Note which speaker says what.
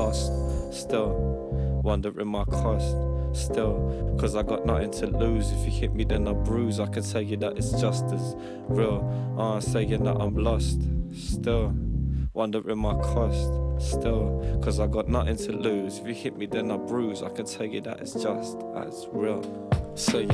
Speaker 1: lost. Still wondering my cost. Still, cause I got nothing to lose. If you hit me then I bruise. I can tell you that it's just as real. Saying that I'm lost. Still wondering my cost. Still, cause I got nothing to lose. If you hit me then I bruise. I can tell you that it's just as real. Saying